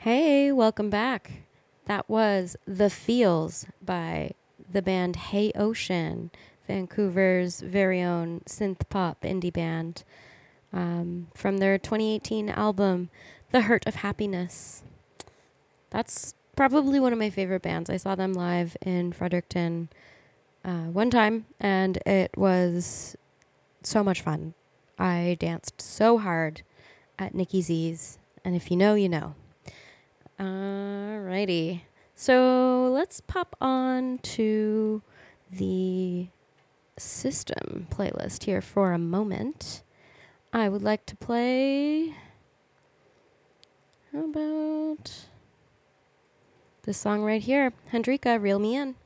Hey, welcome back. That was The Feels by the band Hey Ocean, Vancouver's very own synth pop indie band, from their 2018 album, The Hurt of Happiness. That's probably one of my favorite bands. I saw them live in Fredericton one time, and it was so much fun. I danced so hard at Nikki Z's, and if you know, you know. Alrighty. So let's pop on to the system playlist here for a moment. I would like to play. How about this song right here? Hendrika, Reel Me In.